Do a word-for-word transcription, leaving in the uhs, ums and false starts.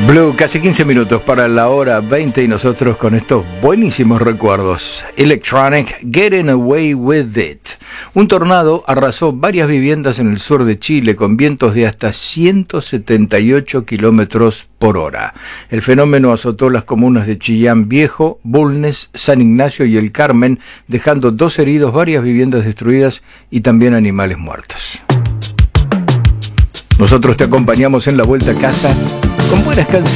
Blue, casi quince minutos para la hora veinte y nosotros con estos buenísimos recuerdos. Electronic, Getting Away With It. Un tornado arrasó varias viviendas en el sur de Chile con vientos de hasta ciento setenta y ocho kilómetros por hora. El fenómeno azotó las comunas de Chillán Viejo, Bulnes, San Ignacio y El Carmen, dejando dos heridos, varias viviendas destruidas y también animales muertos. Nosotros te acompañamos en la vuelta a casa con buenas canciones.